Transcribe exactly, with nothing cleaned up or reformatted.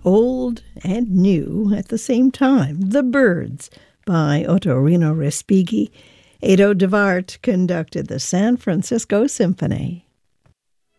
old and new at the same time. The Birds by Ottorino Respighi. Edo de Wart conducted the San Francisco Symphony.